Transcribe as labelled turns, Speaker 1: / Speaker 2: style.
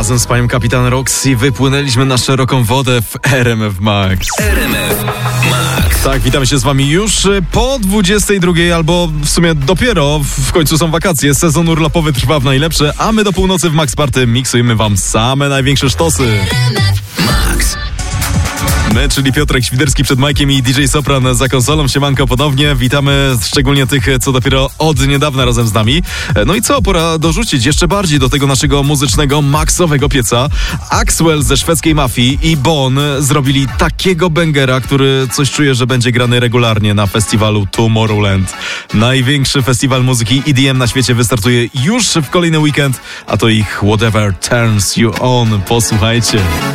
Speaker 1: Razem z panią kapitan Roxy wypłynęliśmy na szeroką wodę w RMF Max.
Speaker 2: RMF Max.
Speaker 1: Tak, witamy się z wami już po 22, albo w sumie dopiero, w końcu są wakacje, sezon urlopowy trwa w najlepsze, a my do północy w Max Party miksujemy wam same największe sztosy.
Speaker 2: Max.
Speaker 1: My, czyli Piotrek Świderski przed Majkiem i DJ Sopran za konsolą. Siemanko ponownie. Witamy szczególnie tych, co dopiero od niedawna razem z nami. No i co? Pora dorzucić jeszcze bardziej do tego naszego muzycznego, maksowego pieca. Axwell ze szwedzkiej Mafii i Bon zrobili takiego bangera, który coś czuję, że będzie grany regularnie na festiwalu Tomorrowland. Największy festiwal muzyki EDM na świecie wystartuje już w kolejny weekend, a to ich Whatever Turns You On. Posłuchajcie.